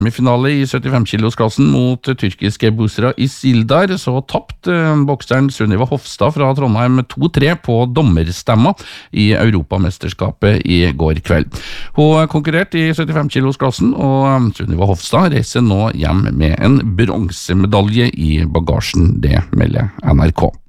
Semifinale i 75-kilosklassen mot tyrkiske Busra Isildar, så tapt bokseren Sunniva Hofstad fra Trondheim 2-3 på dommerstemma i Europamesterskapet i går kveld. Hun konkurrerte i 75-kilosklassen, og Sunniva Hofstad reiser nå hjem med en bronsemedalje i bagasjen, det melder NRK.